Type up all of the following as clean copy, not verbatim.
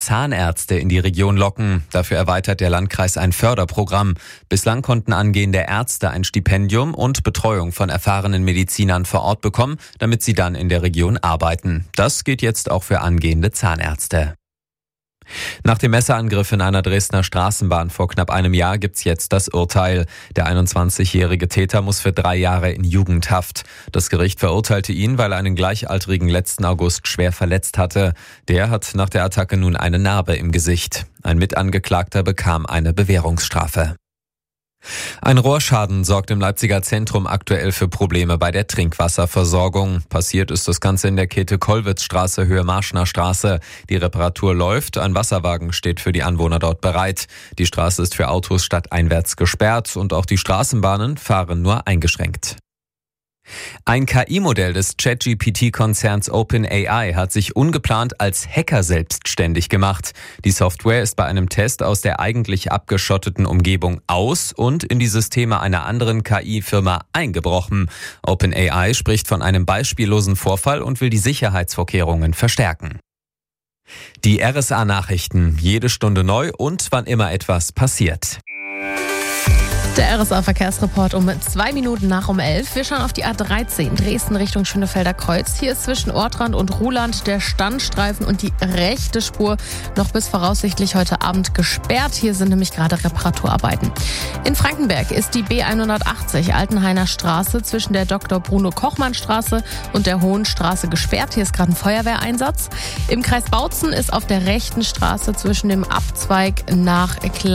Zahnärzte in die Region locken. Dafür erweitert der Landkreis ein Förderprogramm. Bislang konnten angehende Ärzte ein Stipendium und Betreuung von erfahrenen Medizinern vor Ort bekommen, damit sie dann in der Region arbeiten. Das geht jetzt auch für angehende Zahnärzte. Nach dem Messerangriff in einer Dresdner Straßenbahn vor knapp einem Jahr gibt's jetzt das Urteil. Der 21-jährige Täter muss für 3 Jahre in Jugendhaft. Das Gericht verurteilte ihn, weil er einen Gleichaltrigen letzten August schwer verletzt hatte. Der hat nach der Attacke nun eine Narbe im Gesicht. Ein Mitangeklagter bekam eine Bewährungsstrafe. Ein Rohrschaden sorgt im Leipziger Zentrum aktuell für Probleme bei der Trinkwasserversorgung. Passiert ist das Ganze in der Käthe-Kollwitz-Straße, Höhe Marschner Straße. Die Reparatur läuft, ein Wasserwagen steht für die Anwohner dort bereit. Die Straße ist für Autos stadteinwärts gesperrt und auch die Straßenbahnen fahren nur eingeschränkt. Ein KI-Modell des ChatGPT-Konzerns OpenAI hat sich ungeplant als Hacker selbstständig gemacht. Die Software ist bei einem Test aus der eigentlich abgeschotteten Umgebung aus und in die Systeme einer anderen KI-Firma eingebrochen. OpenAI spricht von einem beispiellosen Vorfall und will die Sicherheitsvorkehrungen verstärken. Die RSA-Nachrichten, jede Stunde neu und wann immer etwas passiert. Der RSA-Verkehrsreport um 2 Minuten nach um 11. Wir schauen auf die A13 Dresden Richtung Schönefelder Kreuz. Hier ist zwischen Ortrand und Ruhland der Standstreifen und die rechte Spur noch bis voraussichtlich heute Abend gesperrt. Hier sind nämlich gerade Reparaturarbeiten. In Frankenberg ist die B180 Altenhainer Straße zwischen der Dr. Bruno Kochmann Straße und der Hohen Straße gesperrt. Hier ist gerade ein Feuerwehreinsatz. Im Kreis Bautzen ist auf der rechten Straße zwischen dem Abzweig nach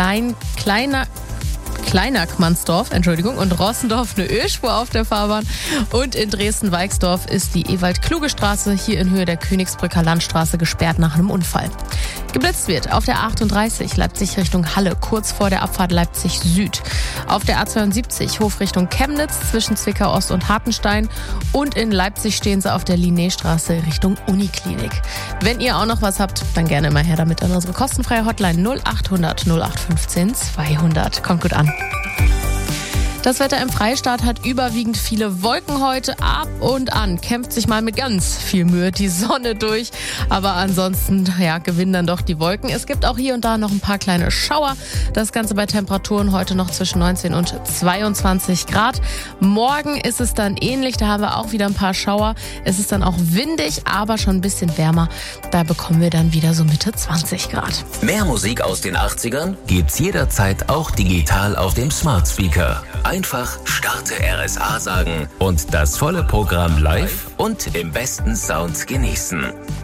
Kleinakmannsdorf, und Rossendorf eine Ölspur auf der Fahrbahn. Und in Dresden-Weixdorf ist die Ewald-Kluge-Straße hier in Höhe der Königsbrücker Landstraße gesperrt nach einem Unfall. Geblitzt wird auf der 38 Leipzig Richtung Halle, kurz vor der Abfahrt Leipzig Süd. Auf der A72 Hof Richtung Chemnitz zwischen Zwickau Ost und Hartenstein. Und in Leipzig stehen sie auf der Linnéstraße Richtung Uniklinik. Wenn ihr auch noch was habt, dann gerne immer her damit an unsere kostenfreie Hotline 0800 0815 200. Kommt gut an. Das Wetter im Freistaat hat überwiegend viele Wolken heute. Ab und an kämpft sich mal mit ganz viel Mühe die Sonne durch. Aber ansonsten gewinnen dann doch die Wolken. Es gibt auch hier und da noch ein paar kleine Schauer. Das Ganze bei Temperaturen heute noch zwischen 19 und 22 Grad. Morgen ist es dann ähnlich. Da haben wir auch wieder ein paar Schauer. Es ist dann auch windig, aber schon ein bisschen wärmer. Da bekommen wir dann wieder so Mitte 20 Grad. Mehr Musik aus den 80ern gibt's jederzeit auch digital auf dem Smart Speaker. Einfach Starte RSA sagen und das volle Programm live und im besten Sound genießen.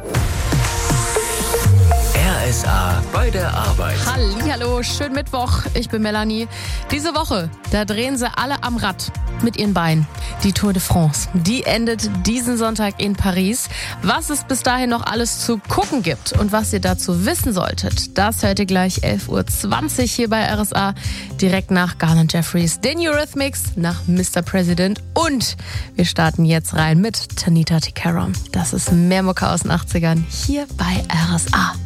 RSA bei der Arbeit. Hallihallo, schönen Mittwoch. Ich bin Melanie. Diese Woche, da drehen sie alle am Rad mit ihren Beinen. Die Tour de France, die endet diesen Sonntag in Paris. Was es bis dahin noch alles zu gucken gibt und was ihr dazu wissen solltet, das hört ihr gleich 11.20 Uhr hier bei RSA. Direkt nach Garland Jeffries, den Eurythmics, nach Mr. President und wir starten jetzt rein mit Tanita Tikaram. Das ist mehr Mucke aus den 80ern hier bei RSA.